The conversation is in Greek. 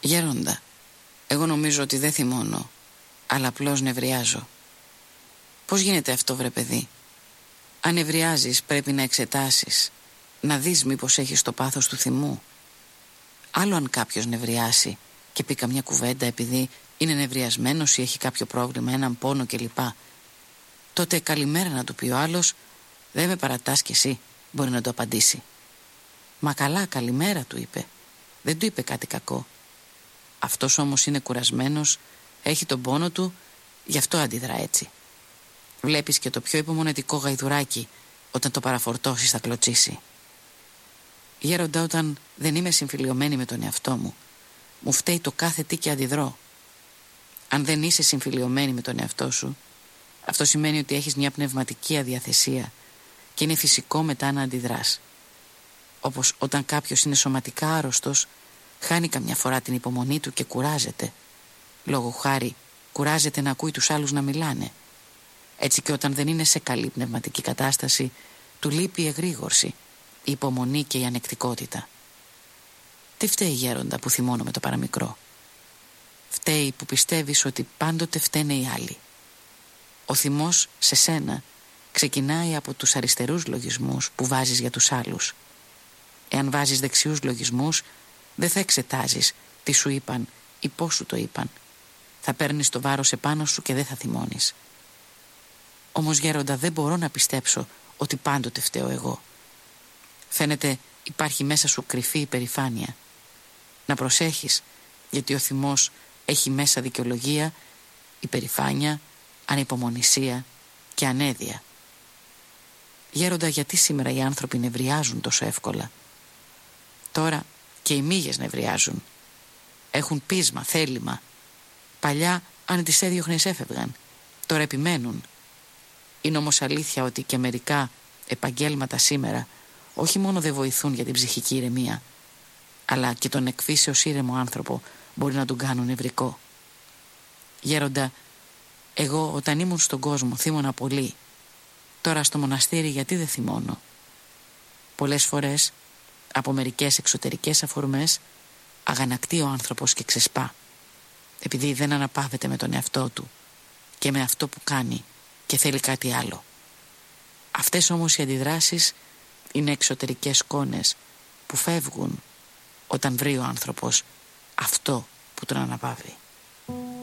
Γέροντα, εγώ νομίζω ότι δεν θυμώνω, αλλά απλώς νευριάζω. Πώς γίνεται αυτό, βρε παιδί? Αν νευριάζεις πρέπει να εξετάσεις, να δεις μήπως έχεις το πάθος του θυμού. Άλλο αν κάποιος νευριάσει και πει καμιά κουβέντα επειδή είναι νευριασμένος ή έχει κάποιο πρόβλημα, έναν πόνο κλπ. Τότε καλημέρα να του πει ο άλλος, δεν με παρατάς κι εσύ, μπορεί να του απαντήσει. Μα καλά, καλημέρα του είπε, δεν του είπε κάτι κακό. Αυτός όμως είναι κουρασμένος, έχει τον πόνο του, γι' αυτό αντιδρά έτσι. Βλέπεις και το πιο υπομονετικό γαϊδουράκι, όταν το παραφορτώσεις θα κλωτσίσει. Γέροντα, όταν δεν είμαι συμφιλιωμένη με τον εαυτό μου, μου φταίει το κάθε τι και αντιδρώ. Αν δεν είσαι συμφιλιωμένη με τον εαυτό σου, αυτό σημαίνει ότι έχεις μια πνευματική αδιαθεσία και είναι φυσικό μετά να αντιδράς. Όπως όταν κάποιος είναι σωματικά άρρωστος, χάνει καμιά φορά την υπομονή του και κουράζεται. Λόγω χάρη, κουράζεται να ακούει τους άλλους να μιλάνε. Έτσι και όταν δεν είναι σε καλή πνευματική κατάσταση, του λείπει η εγρήγορση, η υπομονή και η ανεκτικότητα. Τι φταίει, γέροντα, που θυμώνω με το παραμικρό? Φταίει που πιστεύεις ότι πάντοτε φταίνε οι άλλοι. Ο θυμός σε σένα ξεκινάει από τους αριστερούς λογισμούς που βάζεις για τους άλλους. Εάν βάζεις δεξιούς λογισμούς, δεν θα εξετάζεις τι σου είπαν ή πώς σου το είπαν. Θα παίρνεις το βάρος επάνω σου και δεν θα θυμώνεις. Όμως, γέροντα, δεν μπορώ να πιστέψω ότι πάντοτε φταίω εγώ. Φαίνεται υπάρχει μέσα σου κρυφή υπερηφάνεια. Να προσέχεις, γιατί ο θυμός έχει μέσα δικαιολογία, υπερηφάνεια, ανυπομονησία και ανέδεια. Γέροντα, γιατί σήμερα οι άνθρωποι νευριάζουν τόσο εύκολα? Τώρα και οι μύγες νευριάζουν. Έχουν πείσμα, θέλημα. Παλιά αν τις έδιωχνες έφευγαν. Τώρα επιμένουν. Είναι όμως αλήθεια ότι και μερικά επαγγέλματα σήμερα όχι μόνο δεν βοηθούν για την ψυχική ηρεμία, αλλά και τον εκφύσεως ήρεμο άνθρωπο μπορεί να τον κάνουν νευρικό. Γέροντα, εγώ όταν ήμουν στον κόσμο θύμωνα πολύ. Τώρα στο μοναστήρι γιατί δεν θυμώνω? Πολλές φορές από μερικές εξωτερικές αφορμές αγανακτεί ο άνθρωπος και ξεσπά, επειδή δεν αναπαύεται με τον εαυτό του και με αυτό που κάνει και θέλει κάτι άλλο. Αυτές όμως οι αντιδράσεις είναι εξωτερικές σκόνες που φεύγουν όταν βρει ο άνθρωπος αυτό που τον αναπαύει.